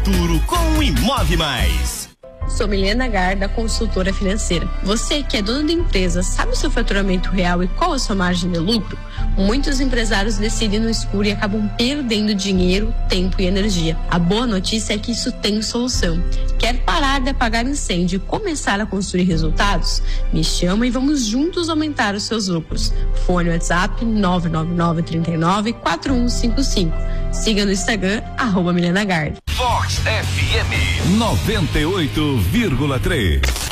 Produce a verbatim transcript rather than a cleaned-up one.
futuro com o Imóvel Mais. Sou Milena Garda, consultora financeira. Você que é dono de empresa, sabe o seu faturamento real e qual a sua margem de lucro? Muitos empresários decidem no escuro e acabam perdendo dinheiro, tempo e energia. A boa notícia é que isso tem solução. Quer parar de apagar incêndio e começar a construir resultados? Me chama e vamos juntos aumentar os seus lucros. Fone WhatsApp nove nove nove, três nove, quatro um cinco cinco. Siga no Instagram, arroba Milena Garda. Vox F M noventa e oito vírgula três.